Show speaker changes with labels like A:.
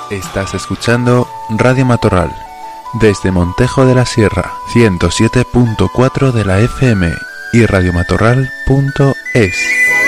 A: Estás escuchando Radio Matorral, desde Montejo de la Sierra, 107.4 de la FM y radiomatorral.es.